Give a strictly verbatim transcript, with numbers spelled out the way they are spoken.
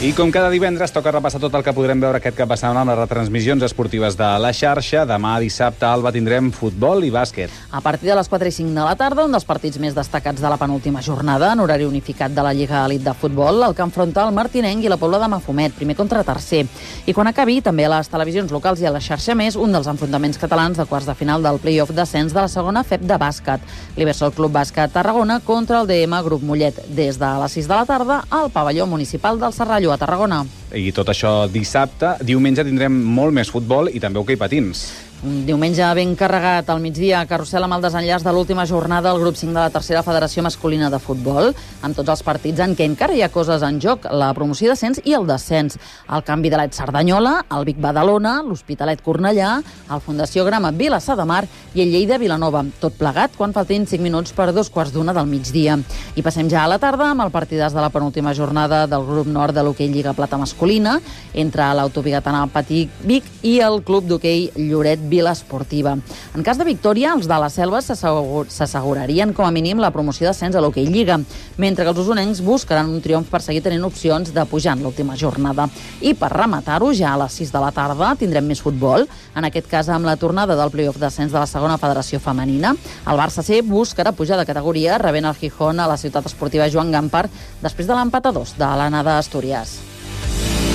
I com cada divendres toca repassar tot el que podrem veure aquest cap de setmana amb les retransmissions esportives de la xarxa. Demà dissabte, Alba, tindrem futbol i bàsquet. A partir de les quatre i cinc de la tarda, un dels partits més destacats de la penúltima jornada, en horari unificat de la Lliga Elit de Futbol, el que enfronta el Martinenc i la Pobla de Mafumet, primer contra tercer. I quan acabi, també a les televisions locals i a la xarxa més, un dels enfrontaments catalans de quarts de final del play-off d'ascens de la segona F E P de bàsquet. L'Ibersol Club Bàsquet Tarragona contra el D M Grup Mollet, des de les sis de la tarda al pavelló municipal del Serralló, a Tarragona. I tot això dissabte. Diumenge tindrem molt més futbol i també hoquei patins. Un diumenge ben carregat al migdia, carrusel amb el desenllaç de l'última jornada del grup cinc de la tercera Federació Masculina de Futbol, amb tots els partits en què encara hi ha coses en joc, la promoció d'ascens i el descens. El canvi de l'Et Cerdanyola, el Vic Badalona, l'Hospitalet Cornellà, el Fundació Grama Vilassar de Mar i el Lleida Vilanova. Tot plegat quan faltin cinc minuts per dos quarts d'una del migdia. I passem ja a la tarda amb el partidàs de la penúltima jornada del grup nord de l'hoquei Lliga Plata Masculina, entre l'Autobigatana Patí Vic i el Club d'Hoquei Lloret Vila Esportiva. En cas de victòria, els de la Selva s'assegurarien com a mínim la promoció d'ascens a l'hoquei Lliga, mentre que els usonencs buscaran un triomf per seguir tenint opcions de pujar en l'última jornada. I per rematar-ho, ja a les sis de la tarda tindrem més futbol, en aquest cas amb la tornada del play-off d'ascens de la segona Federació Femenina. El Barça C buscarà pujar de categoria rebent el Gijón a la ciutat esportiva Joan Gampar després de l'empat a dos de l'anada a Astúries.